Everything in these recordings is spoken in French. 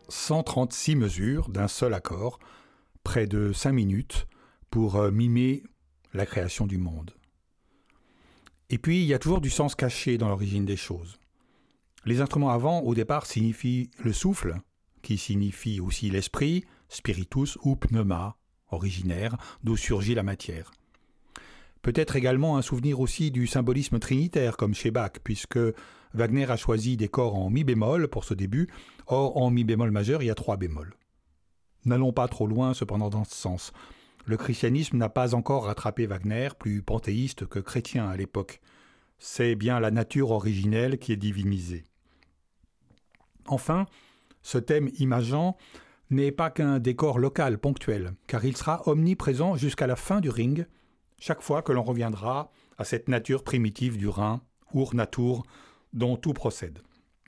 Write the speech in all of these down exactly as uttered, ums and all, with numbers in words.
cent trente-six mesures d'un seul accord, près de cinq minutes, pour euh, mimer la création du monde. Et puis, il y a toujours du sens caché dans l'origine des choses. Les instruments avant, au départ, signifient le souffle, qui signifie aussi l'esprit, spiritus ou pneuma, originaire, d'où surgit la matière. Peut-être également un souvenir aussi du symbolisme trinitaire, comme chez Bach, puisque Wagner a choisi des corps en mi bémol pour ce début, or en mi bémol majeur, il y a trois bémols. N'allons pas trop loin cependant dans ce sens. Le christianisme n'a pas encore rattrapé Wagner, plus panthéiste que chrétien à l'époque. C'est bien la nature originelle qui est divinisée. Enfin, ce thème imageant n'est pas qu'un décor local ponctuel, car il sera omniprésent jusqu'à la fin du ring, chaque fois que l'on reviendra à cette nature primitive du Rhin, ur natur, dont tout procède.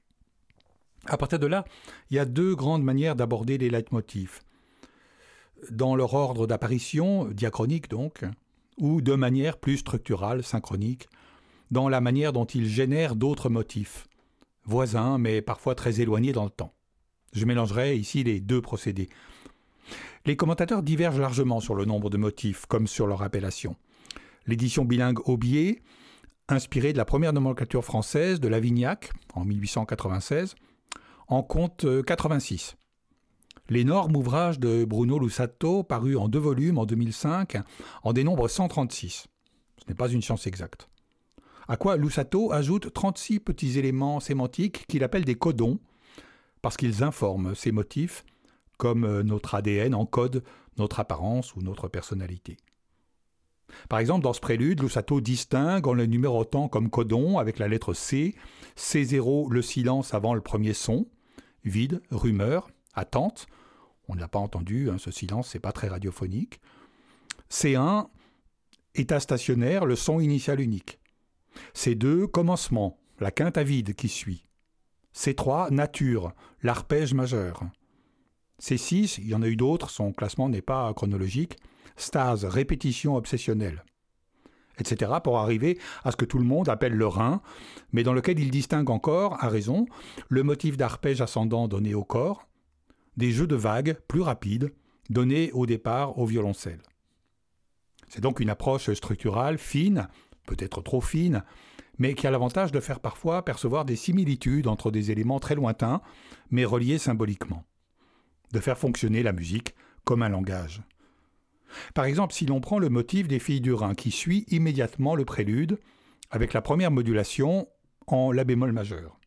À partir de là, il y a deux grandes manières d'aborder les leitmotifs. Dans leur ordre d'apparition, diachronique donc, ou de manière plus structurale, synchronique, dans la manière dont ils génèrent d'autres motifs, voisins mais parfois très éloignés dans le temps. Je mélangerai ici les deux procédés. Les commentateurs divergent largement sur le nombre de motifs, comme sur leur appellation. L'édition bilingue Aubier, inspirée de la première nomenclature française de Lavignac, en mille huit cent quatre-vingt-seize, en compte quatre-vingt-six. L'énorme ouvrage de Bruno Lusato, paru en deux volumes en deux mille cinq, en dénombre cent trente-six. Ce n'est pas une science exacte. À quoi Lusato ajoute trente-six petits éléments sémantiques qu'il appelle des codons, parce qu'ils informent ces motifs, comme notre A D N encode notre apparence ou notre personnalité. Par exemple, dans ce prélude, Lusato distingue en le numérotant comme codon avec la lettre C, C zéro le silence avant le premier son, vide, rumeur, attente, on ne l'a pas entendu, hein, ce silence, c'est pas très radiophonique. C un, état stationnaire, le son initial unique. C deux, commencement, la quinte à vide qui suit. C trois, nature, l'arpège majeur. C six, il y en a eu d'autres, son classement n'est pas chronologique, stase, répétition obsessionnelle, et cetera pour arriver à ce que tout le monde appelle le Rhin, mais dans lequel il distingue encore, à raison, le motif d'arpège ascendant donné au corps, des jeux de vagues plus rapides donnés au départ au violoncelle. C'est donc une approche structurale fine, peut-être trop fine, mais qui a l'avantage de faire parfois percevoir des similitudes entre des éléments très lointains, mais reliés symboliquement. De faire fonctionner la musique comme un langage. Par exemple, si l'on prend le motif des filles du Rhin qui suit immédiatement le prélude, avec la première modulation en la bémol majeur.